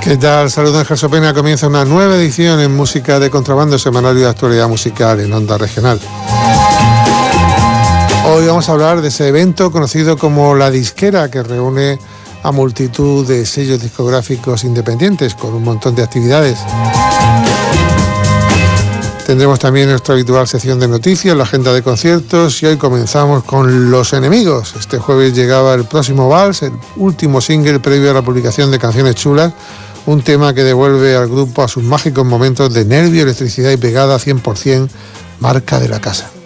¿Qué tal? Saludos, Ángel Sopena. Comienza una nueva edición en Música de Contrabando, semanario de actualidad musical en Onda Regional. Hoy vamos a hablar de ese evento conocido como La Disquera, que reúne a multitud de sellos discográficos independientes con un montón de actividades. Tendremos también nuestra habitual sección de noticias, la agenda de conciertos, y hoy comenzamos con Los Enemigos. Este jueves llegaba El Próximo Vals, el último single previo a la publicación de Canciones Chulas, un tema que devuelve al grupo a sus mágicos momentos de nervio, electricidad y pegada 100%, marca de la casa.